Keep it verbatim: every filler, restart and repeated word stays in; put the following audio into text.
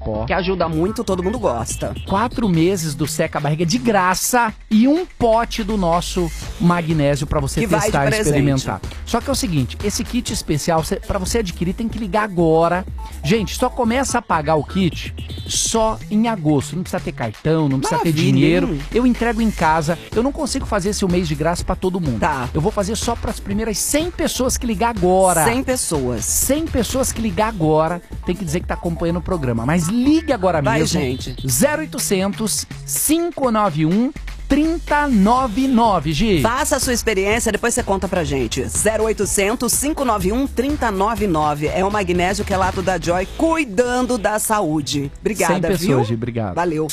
pó. Que ajuda muito, todo mundo gosta. Quatro meses do Seca Barriga de graça e um pote do nosso magnésio pra você Que vai de testar e presente. experimentar. Só que é o seguinte, esse kit especial, cê, pra você adquirir, tem que ligar agora. Gente, só começa a pagar o kit só em agosto. Não precisa ter cartão, não precisa Maravilha, ter dinheiro. hein? Eu entrego em casa. Eu não consigo fazer esse um mês de graça pra todo mundo. Tá. Eu vou fazer só pras primeiras cem pessoas que ligar agora. cem pessoas. cem pessoas que ligar agora, tem que dizer que tá acompanhando o programa. Mas ligue agora Vai, mesmo. gente. zero oitocentos, cinco nove um, três zero nove nove, Gi. Faça a sua experiência, depois você conta pra gente. zero oitocentos, cinco nove um, três zero nove nove. É o magnésio quelato da Joy cuidando da saúde. Obrigada, cem pessoas, viu? Gi, obrigado. Valeu.